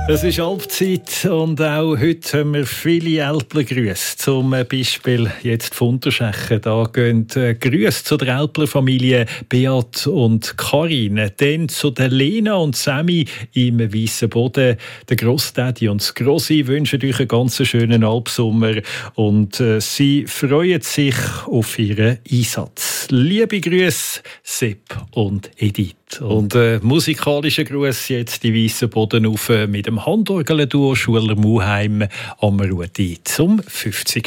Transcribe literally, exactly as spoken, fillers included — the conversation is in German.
Es ist Halbzeit und auch heute haben wir viele Älpler Grüße. Zum Beispiel jetzt von Unterschechen. Da gehen Grüße zu der Älpler Familie Beat und Karin. Dann zu der Lena und Sammy im Weissen Boden. Der Grossdaddy und das Grossi wünschen euch einen ganz schönen Alpsommer und äh, sie freuen sich auf ihren Einsatz. Liebe Grüße, Sepp und Edith. Und äh, musikalischer Gruß jetzt die Weissen Boden auf mit dem Handorgel-Duo Schuler Muheim am Rudi zum fünfzig